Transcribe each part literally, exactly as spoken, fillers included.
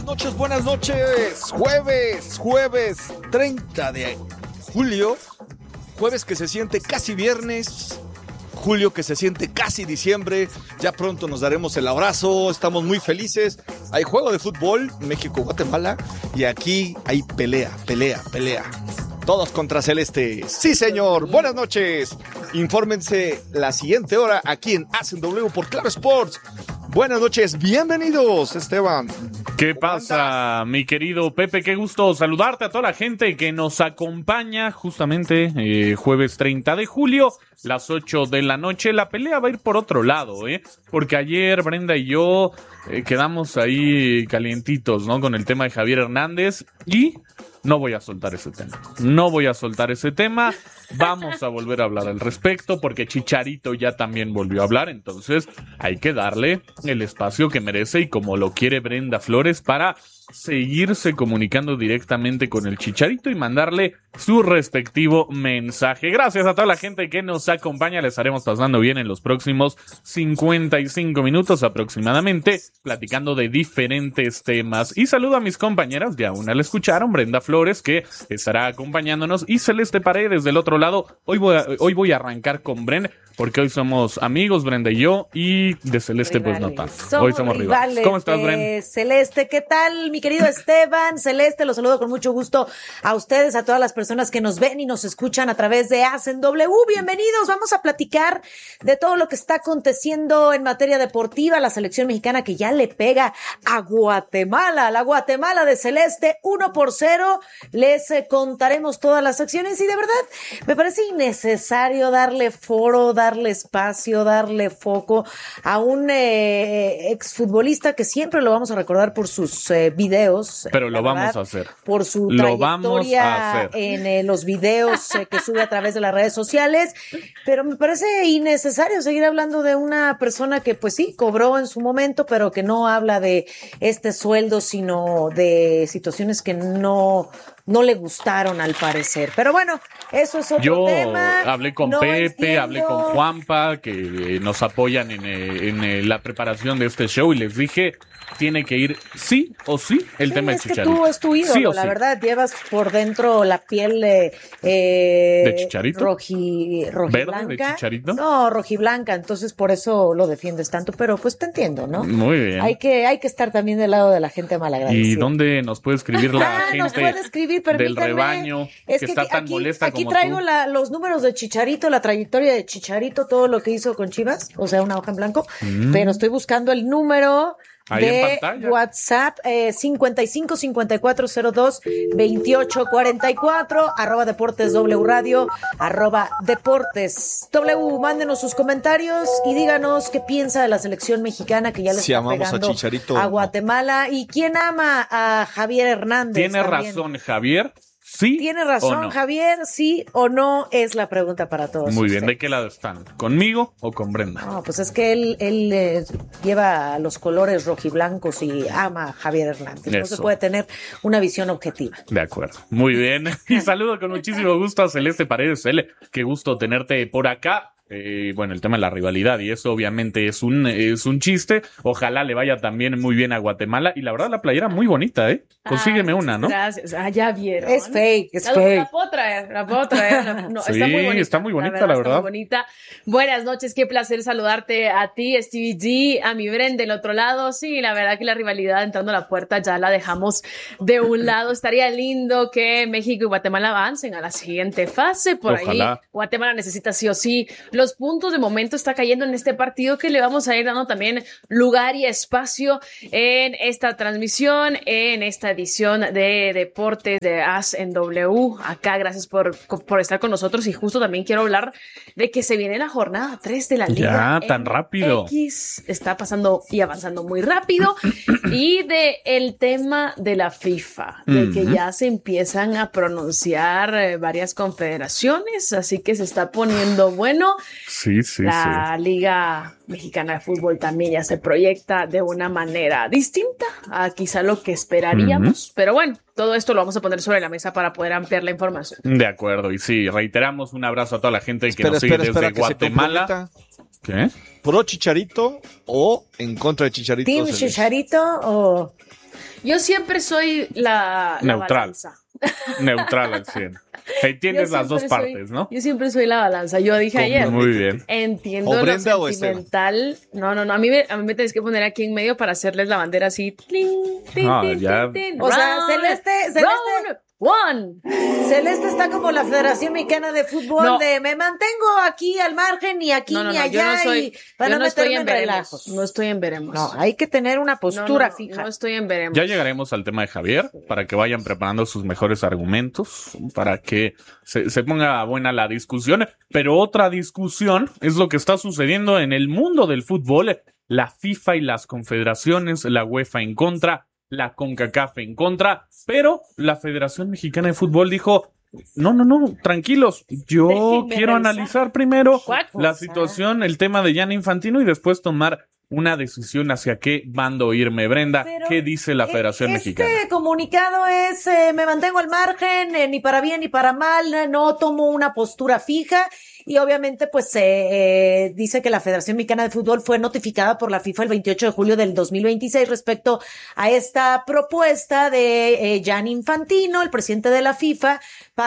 Noches, buenas noches, jueves, jueves treinta de julio, jueves que se siente casi viernes, julio que se siente casi diciembre, ya pronto nos daremos el abrazo, estamos muy felices, hay juego de fútbol, México-Guatemala, y aquí hay pelea, pelea, pelea, todos contra Celeste, sí señor, buenas noches, infórmense la siguiente hora aquí en A C N W por Claro Sports. Buenas noches, bienvenidos, Esteban. ¿Qué pasa, mi querido Pepe? Qué gusto saludarte a toda la gente que nos acompaña justamente eh, jueves treinta de julio, las ocho de la noche. La pelea va a ir por otro lado, ¿eh? Porque ayer Brenda y yo eh, quedamos ahí calientitos, ¿no? Con el tema de Javier Hernández y no voy a soltar ese tema. No voy a soltar ese tema. Vamos a volver a hablar al respecto porque Chicharito ya también volvió a hablar, entonces hay que darle el espacio que merece y como lo quiere Brenda Flores para seguirse comunicando directamente con el Chicharito y mandarle su respectivo mensaje. Gracias a toda la gente que nos acompaña, les estaremos pasando bien en los próximos cincuenta y cinco minutos aproximadamente, platicando de diferentes temas. Y saludo a mis compañeras, ya una la escucharon, Brenda Flores, que estará acompañándonos, y Celeste Paredes del otro lado. Hoy voy a, hoy voy a arrancar con Brenda, porque hoy somos amigos, Brenda y yo, y de Celeste rivales. Pues no tanto. Somos hoy somos rivales. rivales. ¿Cómo estás, Brenda? Celeste, ¿qué tal, mi querido Esteban? Celeste, los saludo con mucho gusto a ustedes, a todas las personas que nos ven y nos escuchan a través de A C N W. Bienvenidos, vamos a platicar de todo lo que está aconteciendo en materia deportiva, la selección mexicana que ya le pega a Guatemala, la Guatemala de Celeste, uno por cero. Les eh, contaremos todas las acciones y de verdad me parece innecesario darle foro, darle espacio, darle foco a un eh, exfutbolista que siempre lo vamos a recordar por sus eh, videos. Pero lo verdad, vamos a hacer. Por su lo trayectoria en eh, los videos eh, que sube a través de las redes sociales. Pero me parece innecesario seguir hablando de una persona que pues sí, cobró en su momento, pero que no habla de este sueldo, sino de situaciones que no... no le gustaron al parecer. Pero bueno, eso es otro Yo tema. Yo hablé con no Pepe, entiendo. hablé con Juanpa, que nos apoyan en, en la preparación de este show, y les dije, tiene que ir sí o sí el sí, tema de es Chicharito. Que tú es tu ídolo, sí o la sí. verdad, llevas por dentro la piel eh, ¿de Chicharito? Roji, rojiblanca. ¿Verde de Chicharito? No, rojiblanca, entonces por eso lo defiendes tanto, pero pues te entiendo, ¿no? Muy bien. Hay que, hay que estar también del lado de la gente malagradecida. ¿Y dónde nos puede escribir la ah, gente nos puede escribir, del rebaño es que, que está aquí, tan molesta aquí como traigo tú? La, los números de Chicharito, la trayectoria de Chicharito, todo lo que hizo con Chivas, o sea, una hoja en blanco, mm. pero estoy buscando el número ahí de en WhatsApp, eh, cincuenta y cinco cincuenta y cuatro cero dos veintiocho cuarenta y cuatro, arroba Deportes W Radio, arroba Deportes W. Mándenos sus comentarios y díganos qué piensa de la selección mexicana que ya le si está amamos pegando a, Chicharito, a Guatemala. ¿Y quién ama a Javier Hernández? Tiene también? razón, Javier. ¿Sí ¿Tiene razón, no? Javier? ¿Sí o no? Es la pregunta para todos. Muy ustedes. bien, ¿de qué lado están? ¿Conmigo o con Brenda? No, pues es que él, él eh, lleva los colores rojiblancos y ama a Javier Hernández. Eso. No se puede tener una visión objetiva. De acuerdo. Muy bien. Y saludo con muchísimo gusto a Celeste Paredes. Cele, qué gusto tenerte por acá. Eh, bueno, el tema de la rivalidad y eso obviamente es un es un chiste. Ojalá le vaya también muy bien a Guatemala. Y la verdad, la playera muy bonita, ¿eh? Consígueme ah, una, ¿no? Gracias. Ah, ya vieron. Es fake, es la, fake. La puedo traer, la puedo traer. La, no, sí, está muy bonita. está muy bonita, la verdad. La verdad. Está muy bonita. Buenas noches, qué placer saludarte a ti, Stevie G, a mi Bren del otro lado. Sí, la verdad que la rivalidad entrando a la puerta ya la dejamos de un lado. Estaría lindo que México y Guatemala avancen a la siguiente fase. Por Ojalá. ahí, Guatemala necesita sí o sí los puntos. De momento está cayendo en este partido que le vamos a ir dando también lugar y espacio en esta transmisión, en esta edición de Deportes de A C N W. Acá, gracias por, por estar con nosotros, y justo también quiero hablar de que se viene la jornada tres de la Liga. Ya, tan rápido. X está pasando y avanzando muy rápido. Y de el tema de la FIFA, de uh-huh. que ya se empiezan a pronunciar eh, varias confederaciones, así que se está poniendo bueno. Sí, sí, la sí. Liga Mexicana de Fútbol también ya se proyecta de una manera distinta a quizá lo que esperaríamos, uh-huh. pero bueno, todo esto lo vamos a poner sobre la mesa para poder ampliar la información. De acuerdo, y sí, reiteramos un abrazo a toda la gente espera, que nos sigue espera, desde espera, Guatemala. ¿Qué? ¿Pro Chicharito o en contra de Chicharito? ¿Team Chicharito o...? Yo siempre soy la, la Neutral. balanza. Neutral al cien. Ahí tienes Yo las dos siempre partes, soy- ¿no? Yo siempre soy la balanza. Yo dije ayer. Muy bien. Entiendo ¿O lo Brenda o Esteban? sentimental. No, no, no. A mí, me, a mí me tienes que poner aquí en medio para hacerles la bandera así. Tling, tin, Ah, tin, ya. tin, tin. O sea, Round- Celeste, Celeste, round one. Celeste está como la Federación Mexicana de Fútbol No. de me mantengo aquí al margen, ni aquí No, no, ni no. Yo allá, no soy, y van yo a no estoy meterme en en veremos. relajos. No estoy en veremos. No, hay que tener una No, postura no, no, fija. No estoy en veremos. Ya llegaremos al tema de Javier para que vayan preparando sus mejores argumentos, para que se, se ponga buena la discusión. Pero otra discusión es lo que está sucediendo en el mundo del fútbol. La FIFA y las confederaciones, la UEFA en contra, la CONCACAF en contra, pero la Federación Mexicana de Fútbol dijo, no, no, no, tranquilos, yo Déjenme quiero revisar. analizar primero ¿Cuál la cosa? situación, el tema de Gianni Infantino y después tomar una decisión hacia qué bando irme. Brenda, Pero, ¿qué dice la Federación este Mexicana? Este comunicado es, eh, me mantengo al margen, eh, ni para bien ni para mal, eh, no tomo una postura fija. Y obviamente, pues, eh, eh, dice que la Federación Mexicana de Fútbol fue notificada por la FIFA el veintiocho de julio del dos mil veintiséis respecto a esta propuesta de eh, Gianni Infantino, el presidente de la FIFA,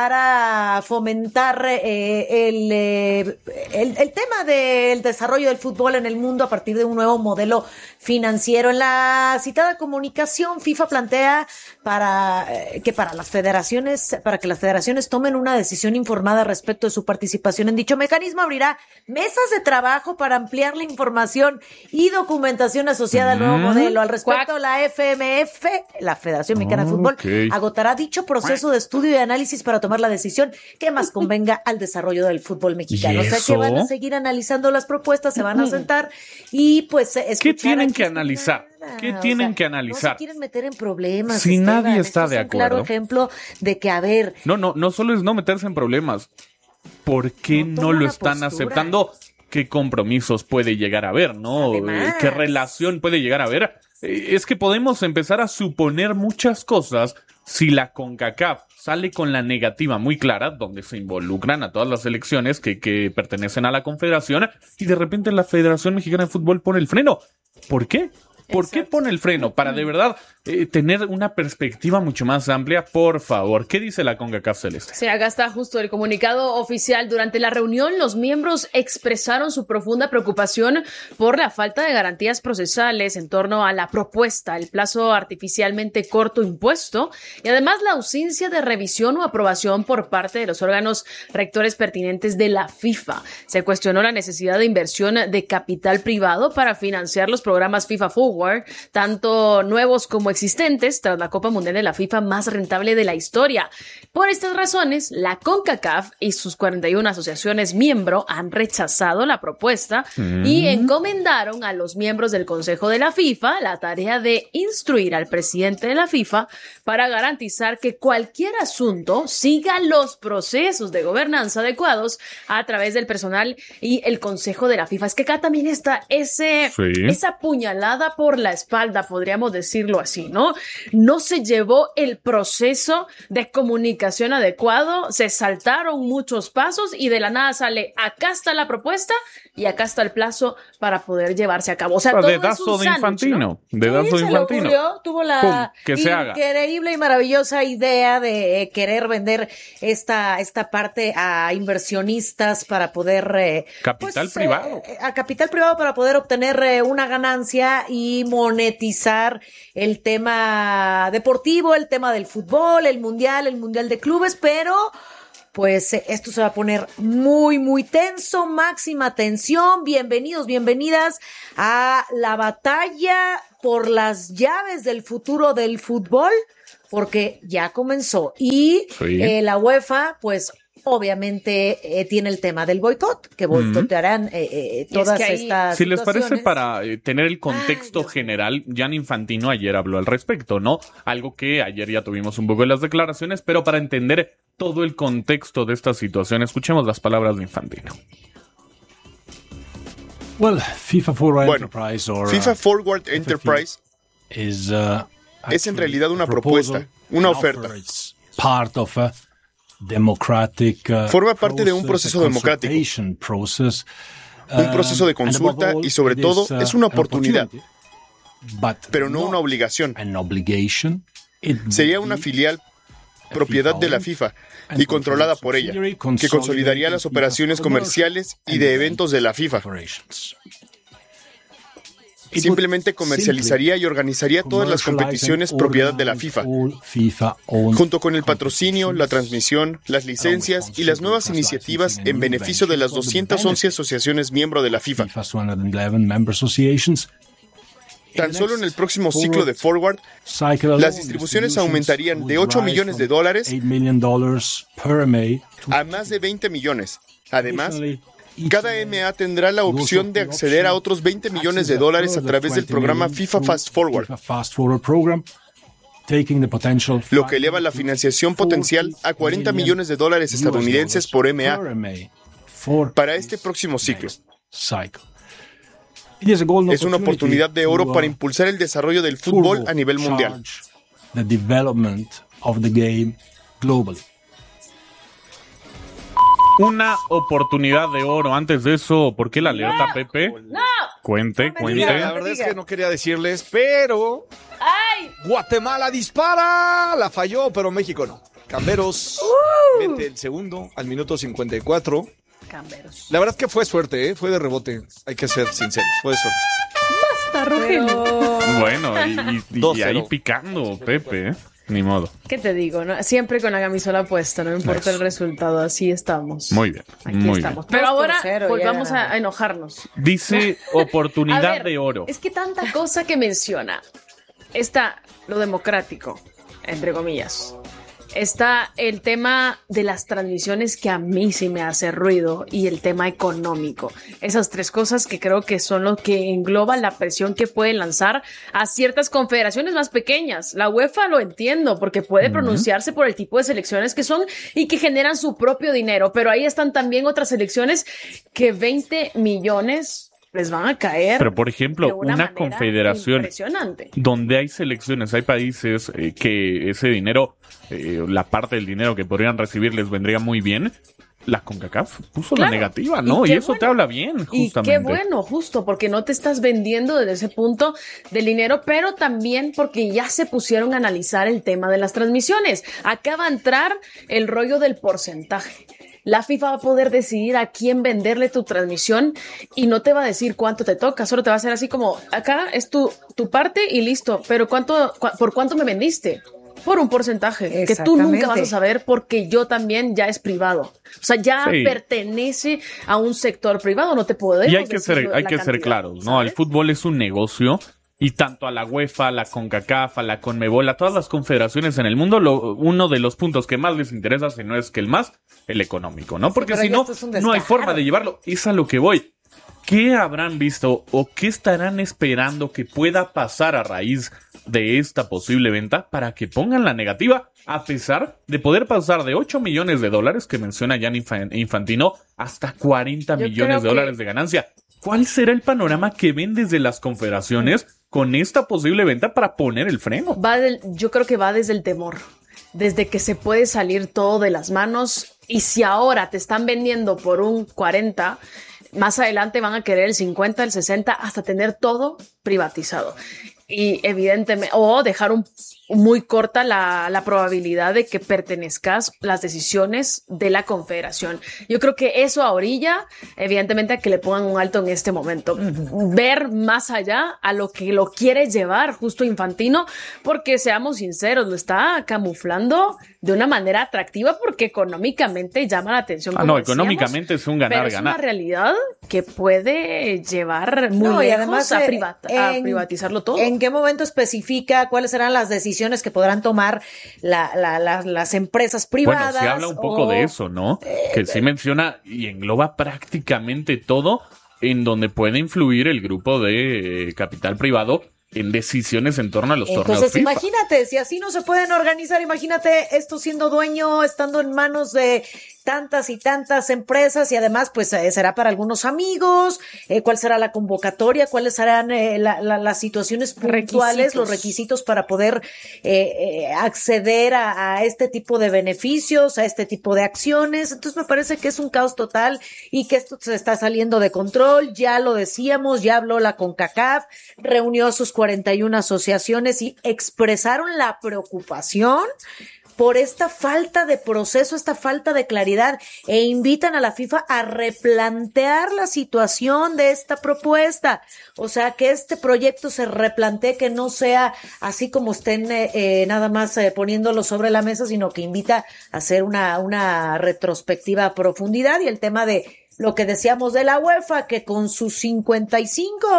para fomentar eh, el, eh, el, el tema del desarrollo del fútbol en el mundo a partir de un nuevo modelo financiero. En la citada comunicación, FIFA plantea para eh, que para las federaciones, para que las federaciones tomen una decisión informada respecto de su participación en dicho mecanismo, abrirá mesas de trabajo para ampliar la información y documentación asociada al nuevo Mm. modelo. Al respecto, Cuac. la F M F, la Federación Mexicana de Fútbol, Ok. agotará dicho proceso de estudio y análisis para tomar la decisión que más convenga al desarrollo del fútbol mexicano. ¿Y O sea eso? que van a seguir analizando las propuestas, se van a sentar y pues escuchar ¿Qué tienen aquí que analizar? nada. ¿Qué O tienen sea, que analizar? No se quieren meter en problemas. Si Esteban. nadie está Esto de es un claro acuerdo. ejemplo de que, a ver, No, no, no solo es no meterse en problemas. ¿Por qué No no, toma lo una están postura. aceptando? ¿Qué compromisos puede llegar a haber, no? Además. ¿Qué relación puede llegar a haber? Eh, Es que podemos empezar a suponer muchas cosas si la CONCACAF sale con la negativa muy clara, donde se involucran a todas las elecciones que, que pertenecen a la Confederación, y de repente la Federación Mexicana de Fútbol pone el freno. ¿Por qué? ¿Por qué pone el freno? Para de verdad eh, tener una perspectiva mucho más amplia, por favor. ¿Qué dice la CONCACAF Celeste? Sí, acá está justo el comunicado oficial. Durante la reunión, los miembros expresaron su profunda preocupación por la falta de garantías procesales en torno a la propuesta, el plazo artificialmente corto impuesto y además la ausencia de revisión o aprobación por parte de los órganos rectores pertinentes de la FIFA. Se cuestionó la necesidad de inversión de capital privado para financiar los programas FIFA Forward, tanto nuevos como existentes, tras la Copa Mundial de la FIFA más rentable de la historia. Por estas razones, la CONCACAF y sus cuarenta y una asociaciones miembro han rechazado la propuesta Mm. y encomendaron a los miembros del Consejo de la FIFA la tarea de instruir al presidente de la FIFA para garantizar que cualquier asunto siga los procesos de gobernanza adecuados a través del personal y el Consejo de la FIFA. Es que acá también está ese, Sí. esa puñalada por la espalda, podríamos decirlo así, ¿no? No se llevó el proceso de comunicación adecuado, se saltaron muchos pasos y de la nada sale, acá está la propuesta y acá está el plazo para poder llevarse a cabo. O sea, todo es Dedazo un de sándwich, Infantino. ¿no? Dedazo Sí, de se le Infantino. ocurrió, tuvo la Pum, que se haga. increíble y maravillosa idea de eh, querer vender esta esta parte a inversionistas para poder eh, Capital pues, privado. eh, a capital privado para poder obtener eh, una ganancia y monetizar el tema deportivo, el tema del fútbol, el mundial, el mundial de clubes, pero pues eh, esto se va a poner muy, muy tenso, máxima tensión. Bienvenidos, bienvenidas a la batalla por las llaves del futuro del fútbol, porque ya comenzó. Y Sí. eh, la UEFA, pues obviamente eh, tiene el tema del boicot, que boicotearán eh, eh, Y es todas que ahí- estas Si les parece, situaciones. para eh, tener el contexto Ay, Dios general, Gianni Infantino ayer habló al respecto, ¿no? Algo que ayer ya tuvimos un poco de las declaraciones, pero para entender todo el contexto de esta situación, escuchemos las palabras de Infantino. Well, FIFA Forward Bueno, Enterprise or, FIFA uh, Forward Enterprise is, uh, es en actually realidad una a proposal, propuesta, una an oferta. offer. It's part of a democratic, uh, Forma parte de un process, proceso a democrático. consultation process, Un proceso de um, and above consulta all, y sobre it is, todo uh, es una an oportunidad. opportunity but pero no not una obligación. an obligation. It Sería would una be filial propiedad de la FIFA y controlada por ella, que consolidaría las operaciones comerciales y de eventos de la FIFA. operations. Simplemente comercializaría y organizaría todas las competiciones propiedad de la FIFA, junto con el patrocinio, la transmisión, las licencias y las nuevas iniciativas en beneficio de las doscientas once asociaciones miembro de la FIFA. Tan solo en el próximo ciclo de Forward, las distribuciones aumentarían de ocho millones de dólares a más de veinte millones. Además, cada M A tendrá la opción de acceder a otros veinte millones de dólares a través del programa FIFA Fast Forward, lo que eleva la financiación potencial a cuarenta millones de dólares estadounidenses por M A para este próximo ciclo. Es una oportunidad de oro para impulsar el desarrollo del fútbol a nivel mundial. Una oportunidad de oro. Antes de eso, ¿por qué la alerta, Pepe? ¡No! Cuente, No me cuente. digas. La verdad es que no quería decirles, pero ¡Ay! Guatemala dispara. La falló, pero México no. Camberos mete el segundo al minuto cincuenta y cuatro. Camberos. La verdad es que fue suerte, ¿eh? Fue de rebote. Hay que ser sinceros, fue de suerte. Basta, Rogelio. Bueno, y, y- y dos ahí cero. picando, Pepe, ¿eh? Ni modo. ¿Qué te digo? ¿No? Siempre con la camisola puesta, no importa el resultado, así estamos. Muy bien, Aquí muy estamos. bien. Pero Dos por ahora cero, volvamos ya. a, a enojarnos. Dice oportunidad A ver, de oro. Es que tanta cosa que menciona. Está lo democrático, entre comillas. Está el tema de las transmisiones que a mí sí me hace ruido y el tema económico. Esas tres cosas que creo que son lo que engloba la presión que puede lanzar a ciertas confederaciones más pequeñas. La UEFA lo entiendo porque puede pronunciarse por el tipo de selecciones que son y que generan su propio dinero, pero ahí están también otras selecciones que veinte millones les van a caer. Pero, por de ejemplo, una una manera confederación impresionante. donde hay selecciones, hay países eh, que ese dinero, eh, la parte del dinero que podrían recibir les vendría muy bien. La CONCACAF puso Claro. la negativa, ¿no? Y Y, qué eso te bueno. habla bien, Y justamente. qué bueno, justo, porque no te estás vendiendo desde ese punto del dinero, pero también porque ya se pusieron a analizar el tema de las transmisiones. Acá va a entrar el rollo del porcentaje. La FIFA va a poder decidir a quién venderle tu transmisión y no te va a decir cuánto te toca, solo te va a hacer así como, acá es tu, tu parte y listo, pero ¿cuánto, cu- ¿por cuánto me vendiste? Por un porcentaje que tú nunca vas a saber porque yo también ya es privado. O sea, ya Sí. pertenece a un sector privado, no te podemos Y hay que decir ser, la hay que ser cantidad, claros, ¿no? El ¿sabes? fútbol es un negocio y tanto a la UEFA, a la CONCACAF, a la CONMEBOL, a todas las confederaciones en el mundo, lo, uno de los puntos que más les interesa, si no es que el más, el económico, ¿no? Porque Pero si ya no, esto es un no hay descaro. forma de llevarlo. Es a lo que voy. ¿Qué habrán visto o qué estarán esperando que pueda pasar a raíz de esta posible venta para que pongan la negativa, a pesar de poder pasar de ocho millones de dólares que menciona Gianni Infan- Infantino hasta cuarenta Yo millones de creo dólares que- de ganancia? ¿Cuál será el panorama que ven desde las confederaciones con esta posible venta para poner el freno? Va del- yo creo que va desde el temor, desde que se puede salir todo de las manos y si ahora te están vendiendo por un cuarenta, más adelante van a querer el cincuenta, el sesenta, hasta tener todo privatizado. Y evidentemente, o dejar un, muy corta la, la probabilidad de que pertenezcas las decisiones de la confederación. Yo creo que eso a orilla, evidentemente, a que le pongan un alto en este momento. Ver más allá a lo que lo quiere llevar justo Infantino, porque seamos sinceros, lo está camuflando de una manera atractiva porque económicamente llama la atención. Ah, como no, decíamos, económicamente es un pero es una ganar-ganar. realidad que puede llevar muy No, y lejos además, a, eh, privata- a en- privatizarlo todo. ¿En qué momento especifica cuáles serán las decisiones que podrán tomar la- la- la- las empresas privadas? Bueno, se habla un poco o- de eso, ¿no? Que sí menciona y engloba prácticamente todo en donde puede influir el grupo de eh, capital privado en decisiones en torno a los torneos Entonces, FIFA. imagínate, si así no se pueden organizar, imagínate esto siendo dueño, estando en manos de tantas y tantas empresas y además, pues, eh, será para algunos amigos, eh, cuál será la convocatoria, cuáles serán eh, la- la- las situaciones puntuales, Requisitos. los requisitos para poder eh, eh, acceder a, a este tipo de beneficios, a este tipo de acciones. Entonces, me parece que es un caos total y que esto se está saliendo de control. Ya lo decíamos, ya habló la CONCACAF, reunió a sus cuarenta y una asociaciones y expresaron la preocupación por esta falta de proceso, esta falta de claridad, e invitan a la FIFA a replantear la situación de esta propuesta. O sea, que este proyecto se replantee, que no sea así como estén eh, eh, nada más eh, poniéndolo sobre la mesa, sino que invita a hacer una, una retrospectiva a profundidad. Y el tema de lo que decíamos de la UEFA, que con sus cincuenta y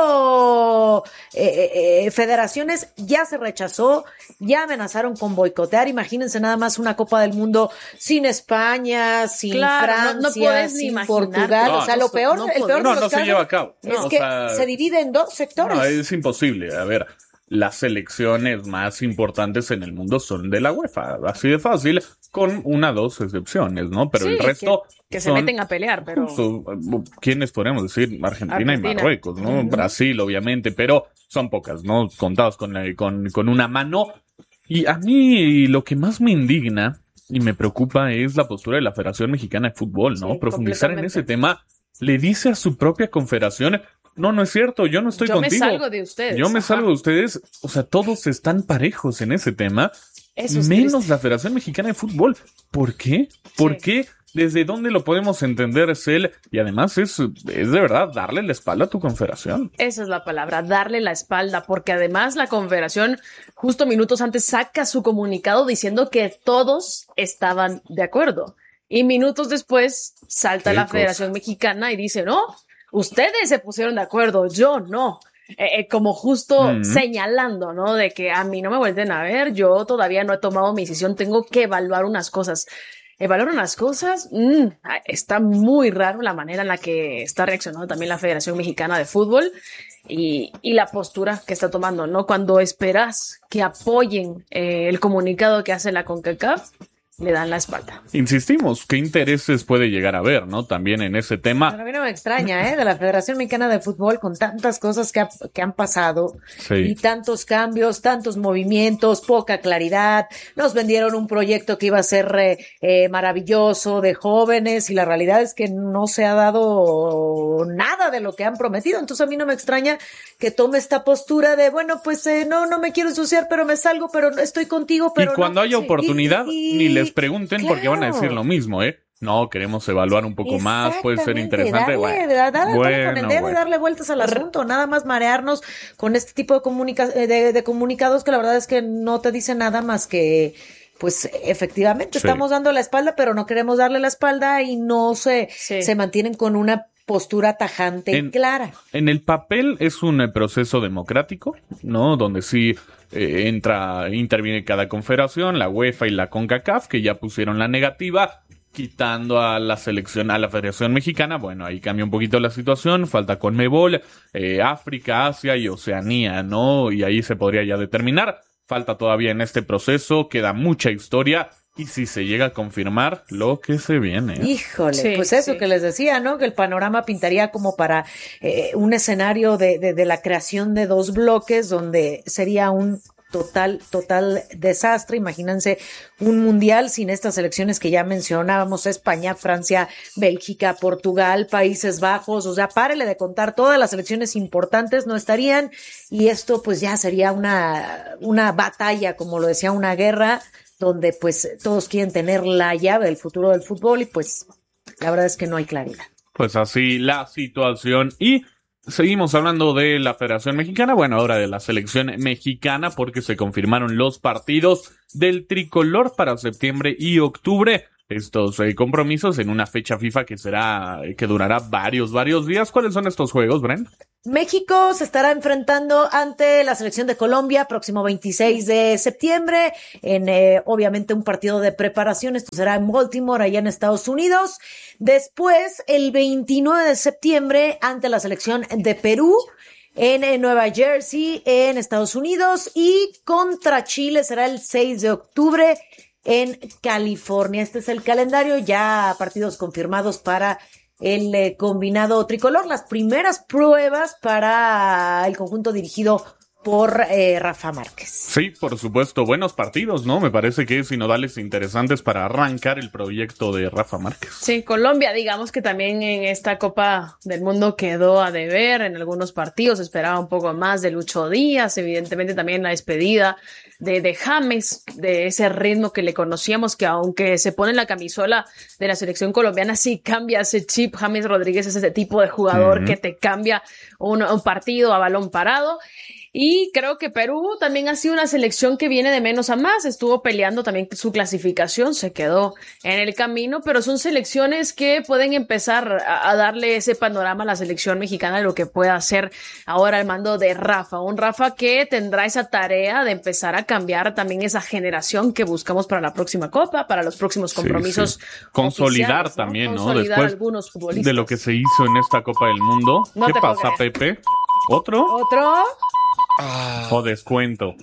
cinco eh, eh, federaciones ya se rechazó, ya amenazaron con boicotear. Imagínense nada más una Copa del Mundo sin España, sin claro, Francia, no, no puedes ni sin imaginarte. Portugal. No, o sea, lo peor, no el peor No, de los no se casos lleva a cabo. es O que sea, se divide en dos sectores. No, es imposible. A ver, las selecciones más importantes en el mundo son de la UEFA, así de fácil, con una o dos excepciones, ¿no? Pero Sí, el resto que, que se son, meten a pelear, pero justo, ¿quiénes podemos decir? Argentina, Argentina. y Marruecos, ¿no? Uh-huh. Brasil, obviamente, pero son pocas, ¿no? Contados con, con, con una mano. Y a mí lo que más me indigna y me preocupa es la postura de la Federación Mexicana de Fútbol, ¿no? Sí, profundizar en ese tema. Le dice a su propia confederación: no, no es cierto, yo no estoy yo contigo. Yo me salgo de ustedes. Yo me Ajá. salgo de ustedes. O sea, todos están parejos en ese tema. Eso es menos triste. La Federación Mexicana de Fútbol. ¿Por qué? ¿Por Sí. qué? ¿Desde dónde lo podemos entender, Cel? Y además es, es de verdad darle la espalda a tu confederación. Esa es la palabra, darle la espalda, porque además la Confederación justo minutos antes saca su comunicado diciendo que todos estaban de acuerdo. Y minutos después salta Qué la cosa. Federación Mexicana y dice, no, ustedes se pusieron de acuerdo, yo no. Eh, eh, como justo Mm. señalando, ¿no? De que a mí no me vuelven a ver, yo todavía no he tomado mi decisión, tengo que evaluar unas cosas. Evaluar unas cosas, mm, está muy raro la manera en la que está reaccionando también la Federación Mexicana de Fútbol y, y la postura que está tomando, ¿no? Cuando esperas que apoyen eh, el comunicado que hace la CONCACAF, le dan la espalda. Insistimos, ¿qué intereses puede llegar a haber, no? También en ese tema. Pero a mí no me extraña, ¿eh? De la Federación Mexicana de Fútbol, con tantas cosas que, ha- que han pasado Sí. y tantos cambios, tantos movimientos, poca claridad. Nos vendieron un proyecto que iba a ser eh, eh, maravilloso de jóvenes y la realidad es que no se ha dado nada de lo que han prometido. Entonces a mí no me extraña que tome esta postura de, bueno, pues eh, no, no me quiero ensuciar, pero me salgo, pero no estoy contigo, pero y cuando no. haya Sí. oportunidad, Y- y- ni les pregunten porque van a decir claro. lo mismo, ¿eh? No, queremos evaluar un poco más, puede ser Exactamente, interesante. Darle, Bueno, da- da- con bueno, el dedo y bueno. darle vueltas al asunto, nada más marearnos con este tipo de, comunica de, de comunicados que la verdad es que no te dicen nada más que, pues efectivamente Sí. estamos dando la espalda, pero no queremos darle la espalda y no se, Sí. se mantienen con una postura tajante En- y clara. En el papel es un eh, proceso democrático, ¿no? Donde sí eh, entra, interviene cada confederación, la UEFA y la CONCACAF, que ya pusieron la negativa, quitando a la selección, a la Federación Mexicana. Bueno, ahí cambia un poquito la situación, falta Conmebol, eh, África, Asia y Oceanía, ¿no? Y ahí se podría ya determinar. Falta todavía en este proceso, queda mucha historia. Y si se llega a confirmar lo que se viene. Híjole, Sí, pues eso sí. que les decía, ¿no? Que el panorama pintaría como para eh, un escenario de, de, de la creación de dos bloques donde sería un total, total desastre. Imagínense un mundial sin estas selecciones que ya mencionábamos, España, Francia, Bélgica, Portugal, Países Bajos, o sea, párele de contar, todas las selecciones importantes no estarían y esto pues ya sería una, una batalla, como lo decía, una guerra donde pues todos quieren tener la llave del futuro del fútbol y pues la verdad es que no hay claridad. Pues así la situación. Y seguimos hablando de la Federación Mexicana, bueno, ahora de la selección mexicana, porque se confirmaron los partidos del tricolor para septiembre y octubre. Estos eh, compromisos en una fecha FIFA que será, que durará varios, varios días. ¿Cuáles son estos juegos, Bren? México se estará enfrentando ante la selección de Colombia próximo veintiséis de septiembre en eh, obviamente un partido de preparación. Esto será en Baltimore, allá en Estados Unidos. Después, el veintinueve de septiembre ante la selección de Perú en eh, Nueva Jersey, en Estados Unidos. Y contra Chile será el seis de octubre en California. Este es el calendario, ya partidos confirmados para el eh, combinado tricolor. Las primeras pruebas para el conjunto dirigido por eh, Rafa Márquez. Sí, por supuesto, buenos partidos, ¿no? Me parece que sinodales interesantes para arrancar el proyecto de Rafa Márquez. Sí, Colombia, digamos que también en esta Copa del Mundo quedó a deber en algunos partidos, esperaba un poco más de Lucho Díaz, evidentemente también la despedida de, de James, de ese ritmo que le conocíamos, que aunque se pone en la camisola de la selección colombiana, sí cambia ese chip. James Rodríguez es ese tipo de jugador uh-huh. que te cambia un, un partido a balón parado. Y creo que Perú también ha sido una selección que viene de menos a más. Estuvo peleando también su clasificación, se quedó en el camino, pero son selecciones que pueden empezar a, a darle ese panorama a la selección mexicana de lo que pueda hacer ahora al mando de Rafa. Un Rafa que tendrá esa tarea de empezar a cambiar también esa generación que buscamos para la próxima Copa, para los próximos compromisos. Sí, sí. Consolidar ¿no? también, ¿no? Consolidar Después algunos futbolistas. de lo que se hizo en esta Copa del Mundo. No ¿Qué pasa, Pepe? ¿Otro? ¿Otro? Ah. O descuento.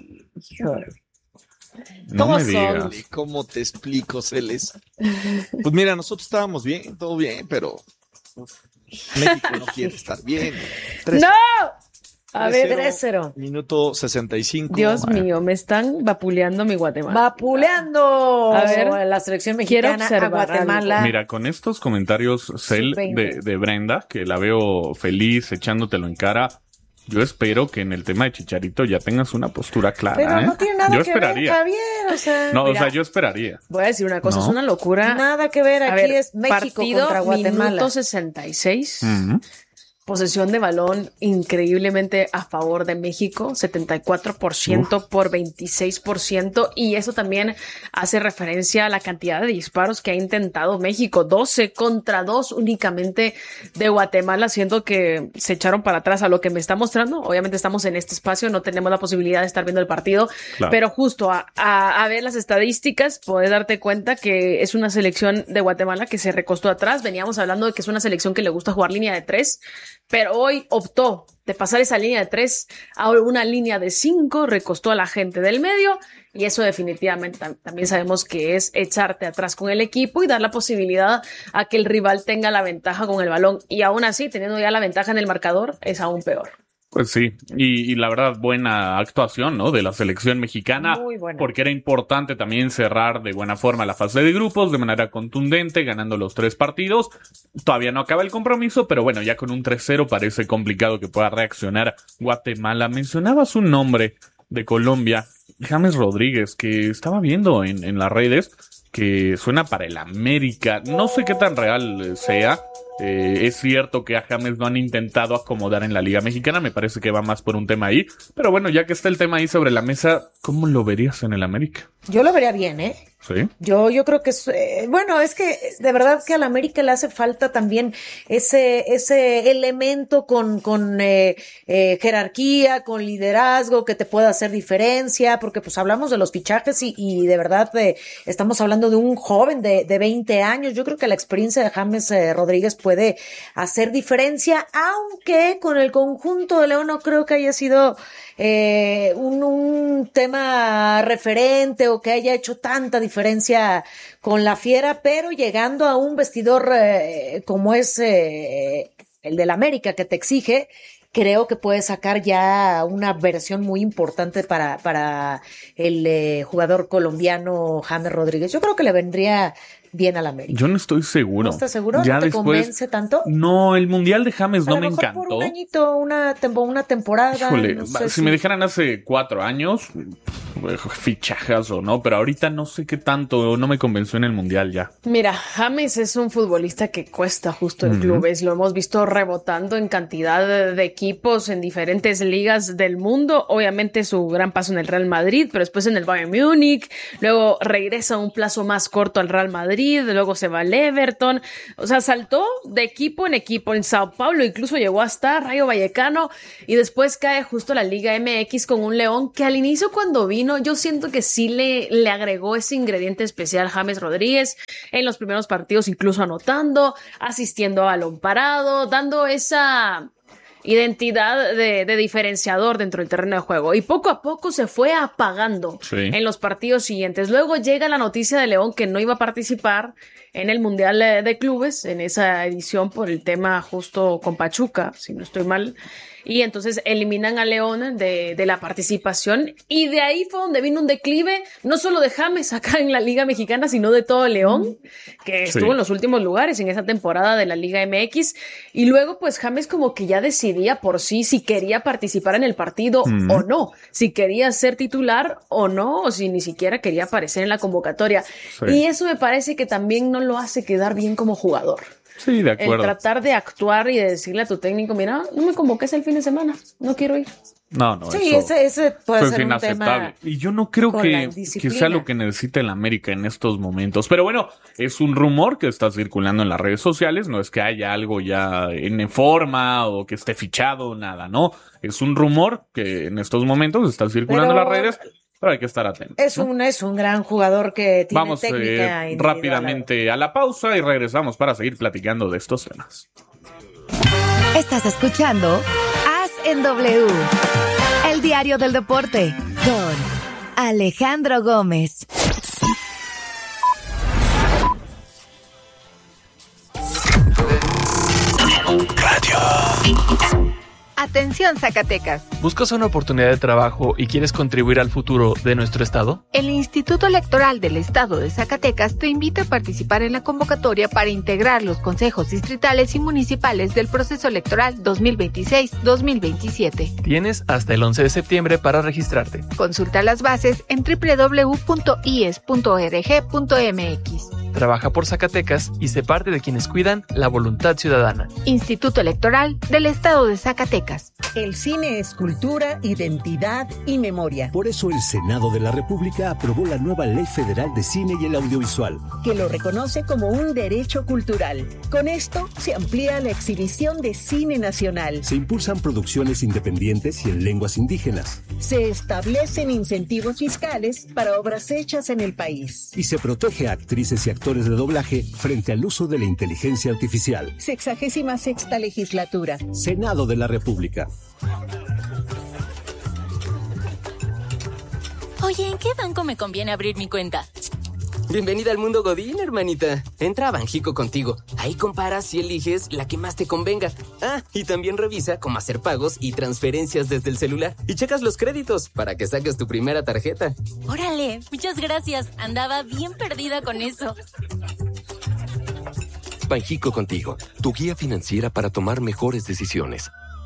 No me digas. ¿Cómo te explico, Celes? Pues mira, nosotros estábamos bien, todo bien, pero uf, México no quiere estar bien. tres, ¡no! A ver, tres cero. Minuto sesenta y cinco. Dios bueno. mío, me están vapuleando mi Guatemala. ¡Vapuleando! A ver, la selección mexicana a Guatemala. Algo. Mira, con estos comentarios, Cel, de, de Brenda, que la veo feliz echándotelo en cara, yo espero que en el tema de Chicharito ya tengas una postura clara. Pero ¿eh? no tiene nada yo que esperaría. ver, Javier. O sea, no, mira, o sea, yo esperaría. Voy a decir una cosa, ¿no? Es una locura. Nada que ver, aquí ver, es México partido, contra Guatemala. Minuto sesenta y seis. Uh-huh. Posesión de balón increíblemente a favor de México, setenta y cuatro por ciento Uf. por veintiséis por ciento, y eso también hace referencia a la cantidad de disparos que ha intentado México, doce contra dos únicamente de Guatemala, siendo que se echaron para atrás a lo que me está mostrando. Obviamente estamos en este espacio, no tenemos la posibilidad de estar viendo el partido, claro. pero justo a, a, a ver las estadísticas, puedes darte cuenta que es una selección de Guatemala que se recostó atrás. Veníamos hablando de que es una selección que le gusta jugar línea de tres, pero hoy optó de pasar esa línea de tres a una línea de cinco, recostó a la gente del medio, y eso definitivamente tam- también sabemos que es echarte atrás con el equipo y dar la posibilidad a que el rival tenga la ventaja con el balón, y aún así, teniendo ya la ventaja en el marcador, es aún peor. Pues sí, y, y la verdad, buena actuación, ¿no? De la selección mexicana, muy buena, porque era importante también cerrar de buena forma la fase de grupos, de manera contundente, ganando los tres partidos. Todavía no acaba el compromiso, pero bueno, ya con un tres cero parece complicado que pueda reaccionar Guatemala. Mencionabas un nombre de Colombia, James Rodríguez, que estaba viendo en, en las redes, que suena para el América. No sé qué tan real sea. Eh, es cierto que a James lo han intentado acomodar en la Liga Mexicana, me parece que va más por un tema ahí, pero bueno, ya que está el tema ahí sobre la mesa, ¿cómo lo verías en el América? Yo lo vería bien, ¿eh? Sí. Yo, yo creo que es, eh, bueno, es que de verdad que a la América le hace falta también ese, ese elemento con, con eh, eh, jerarquía, con liderazgo, que te pueda hacer diferencia, porque pues hablamos de los fichajes y, y de verdad eh, estamos hablando de un joven de, de veinte años. Yo creo que la experiencia de James eh, Rodríguez puede hacer diferencia, aunque con el conjunto de León no creo que haya sido eh, un, un tema referente o que haya hecho tanta diferencia con la Fiera, pero llegando a un vestidor eh, como es eh, el del América, que te exige, creo que puede sacar ya una versión muy importante para, para el eh, jugador colombiano James Rodríguez. Yo creo que le vendría bien al América. Yo no estoy seguro. ¿No estás seguro? Ya ¿No te después, convence tanto? No, el Mundial de James a no lo me mejor encantó. Por un añito, una, tempo, una temporada. Híjole, no sé si, si me dijeran hace cuatro años, fichajas o no, pero ahorita no sé qué tanto, no me convenció en el Mundial ya. Mira, James es un futbolista que cuesta justo en uh-huh. clubes, lo hemos visto rebotando en cantidad de, de equipos en diferentes ligas del mundo, obviamente su gran paso en el Real Madrid, pero después en el Bayern Múnich, luego regresa a un plazo más corto al Real Madrid, luego se va al Everton, o sea, saltó de equipo en equipo, en Sao Paulo incluso llegó hasta Rayo Vallecano y después cae justo a la Liga M X con un León que al inicio cuando vino yo siento que sí le, le agregó ese ingrediente especial James Rodríguez en los primeros partidos, incluso anotando, asistiendo a balón parado, dando esa identidad de, de diferenciador dentro del terreno de juego, y poco a poco se fue apagando sí. en los partidos siguientes. Luego llega la noticia de León que no iba a participar en el Mundial de Clubes, en esa edición por el tema justo con Pachuca, si no estoy mal, y entonces eliminan a León de, de la participación, y de ahí fue donde vino un declive, no solo de James acá en la Liga Mexicana, sino de todo León, que estuvo sí. en los últimos lugares en esa temporada de la Liga M X, y luego pues James como que ya decidía por sí si quería participar en el partido mm. o no, si quería ser titular o no, o si ni siquiera quería aparecer en la convocatoria, sí. y eso me parece que también no lo hace quedar bien como jugador. Sí, de acuerdo. El tratar de actuar y de decirle a tu técnico, mira, no me convoques el fin de semana, no quiero ir. No, no, sí, eso ese, ese puede ser inaceptable. Un tema y yo no creo que, que sea lo que necesita el América en estos momentos. Pero bueno, es un rumor que está circulando en las redes sociales. No es que haya algo ya en forma o que esté fichado, nada, ¿no? Es un rumor que en estos momentos está circulando Pero... en las redes. Pero hay que estar atentos. Es, ¿no? un, es un gran jugador que tiene Vamos, técnica eh, rápidamente a la pausa y regresamos para seguir platicando de estos temas. Estás escuchando As en W, el diario del deporte, con Alejandro Gómez. Radio. Atención, Zacatecas. ¿Buscas una oportunidad de trabajo y quieres contribuir al futuro de nuestro estado? El Instituto Electoral del Estado de Zacatecas te invita a participar en la convocatoria para integrar los consejos distritales y municipales del proceso electoral dos mil veintiséis dos mil veintisiete. Tienes hasta el once de septiembre para registrarte. Consulta las bases en doble u doble u doble u punto i e s punto org punto m x. Trabaja por Zacatecas y sé parte de quienes cuidan la voluntad ciudadana. Instituto Electoral del Estado de Zacatecas. El cine es cultura, identidad y memoria. Por eso el Senado de la República aprobó la nueva Ley Federal de Cine y el Audiovisual, que lo reconoce como un derecho cultural. Con esto se amplía la exhibición de cine nacional. Se impulsan producciones independientes y en lenguas indígenas. Se establecen incentivos fiscales para obras hechas en el país. Y se protege a actrices y actores de doblaje frente al uso de la inteligencia artificial. Sexagésima sexta legislatura. Senado de la República. Oye, ¿en qué banco me conviene abrir mi cuenta? Bienvenida al mundo Godín, hermanita. Entra a Banjico Contigo. Ahí comparas y eliges la que más te convenga. Ah, y también revisa cómo hacer pagos y transferencias desde el celular. Y checas los créditos para que saques tu primera tarjeta. Órale, muchas gracias. Andaba bien perdida con eso. Banjico Contigo, tu guía financiera para tomar mejores decisiones.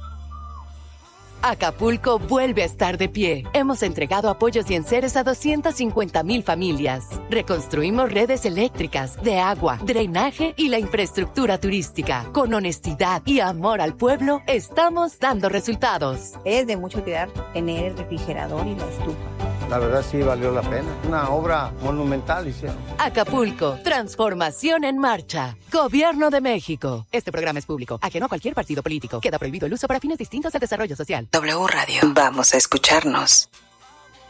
Acapulco vuelve a estar de pie. Hemos entregado apoyos y enseres a doscientas cincuenta mil familias. Reconstruimos redes eléctricas, de agua, drenaje y la infraestructura turística. Con honestidad y amor al pueblo, estamos dando resultados. Es de mucha utilidad tener el refrigerador y la estufa. La verdad sí valió la pena. Una obra monumental hicieron. Acapulco, transformación en marcha. Gobierno de México. Este programa es público, ajeno a cualquier partido político. Queda prohibido el uso para fines distintos al desarrollo social. W Radio. Vamos a escucharnos.